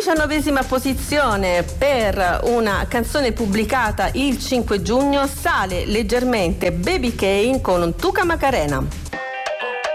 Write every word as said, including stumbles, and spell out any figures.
diciannovesima posizione per una canzone pubblicata il cinque giugno sale leggermente Baby Kane con Tuca Macarena.